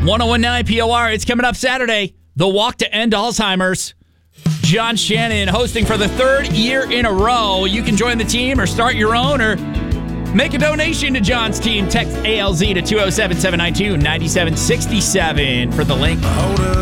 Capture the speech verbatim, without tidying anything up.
one oh one point nine P O R. It's coming up Saturday. The Walk to End Alzheimer's. John Shannon hosting for the third year in a row. You can join the team or start your own or make a donation to John's team. Text A L Z to two oh seven, seven nine two, nine seven six seven for the link.